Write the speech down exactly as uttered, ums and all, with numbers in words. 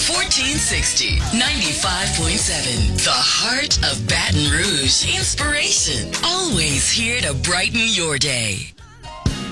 fourteen sixty, ninety-five point seven. The heart of Baton Rouge. Inspiration. Always here to brighten your day.